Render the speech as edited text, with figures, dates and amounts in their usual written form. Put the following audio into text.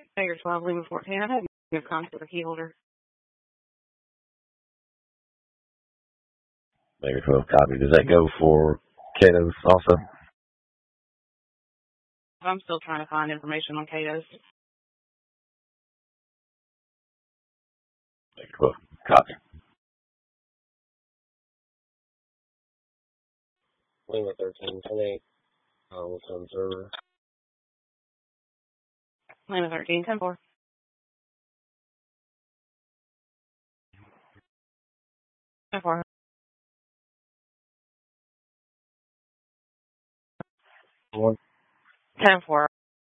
Figure 12, Lima 14. I had no contact with a key holder. Figure 12 copy. Does that go for Cato's also? I'm still trying to find information on Cato's. Figure 12 copy. Lima 13, 10-8. What's on server? Lima 13, 10-4. Ten-4. 1. 10-4.